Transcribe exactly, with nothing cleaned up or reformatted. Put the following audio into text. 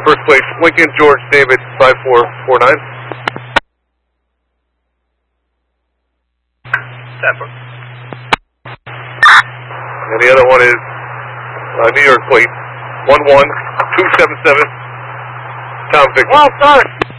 first place, Lincoln George David five four four nine. Separate. And the other one is uh, New York plate one one two seven seven. Tom Victor. Well done.